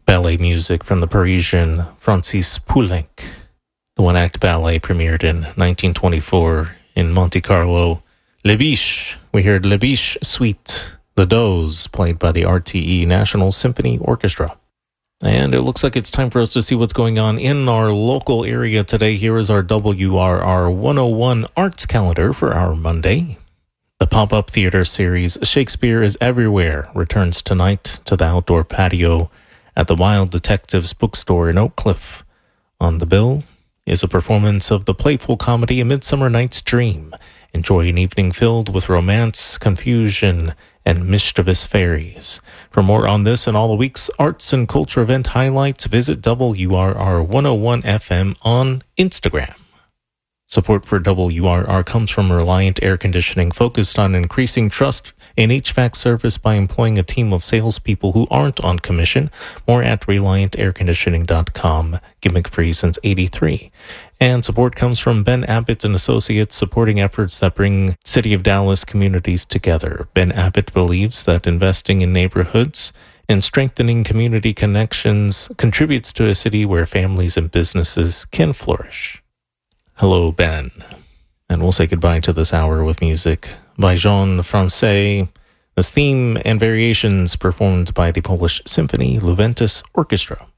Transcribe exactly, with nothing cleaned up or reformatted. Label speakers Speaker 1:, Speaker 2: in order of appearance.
Speaker 1: ballet music from the Parisian Francis Poulenc. The one-act ballet premiered in nineteen twenty-four in Monte Carlo. Les Biches, we heard Les Biches Suite, The Doze, played by the R T E National Symphony Orchestra. And it looks like it's time for us to see what's going on in our local area today. Here is our W R R one oh one Arts Calendar for our Monday. The pop-up theater series Shakespeare is Everywhere returns tonight to the outdoor patio at the Wild Detectives bookstore in Oak Cliff. On the bill is a performance of the playful comedy A Midsummer Night's Dream. Enjoy an evening filled with romance, confusion, and mischievous fairies. For more on this and all the week's arts and culture event highlights, visit W R R one oh one F M on Instagram. Support for W R R comes from Reliant Air Conditioning, focused on increasing trust in H V A C service by employing a team of salespeople who aren't on commission. More at reliant air conditioning dot com, gimmick-free since eighty-three. And support comes from Ben Abbott and Associates, supporting efforts that bring City of Dallas communities together. Ben Abbott believes that investing in neighborhoods and strengthening community connections contributes to a city where families and businesses can flourish. Hello, Ben. And we'll say goodbye to this hour with music by Jean Francais, this theme and variations performed by the Polish Symphony Luventus Orchestra.